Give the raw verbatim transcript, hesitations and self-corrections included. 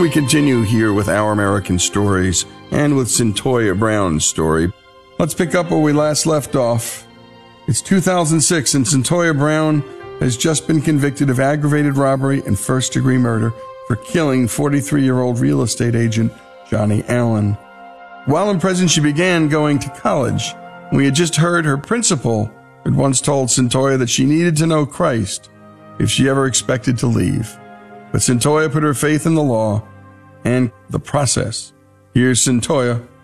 we continue here with Our American Stories and with Cyntoia Brown's story. Let's pick up where we last left off. It's two thousand six, and Cyntoia Brown has just been convicted of aggravated robbery and first-degree murder for killing forty-three-year-old real estate agent Johnny Allen. While in prison, she began going to college. We had just heard her principal had once told Cyntoia that she needed to know Christ if she ever expected to leave. But Cyntoia put her faith in the law and the process. Here's Cyntoia